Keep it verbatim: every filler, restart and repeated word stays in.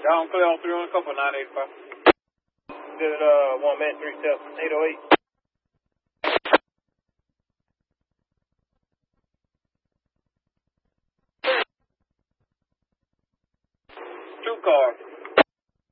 Y'all clear on three one, couple nine eighty-five. Did uh, one man, three seven, eight oh eight. Two cars.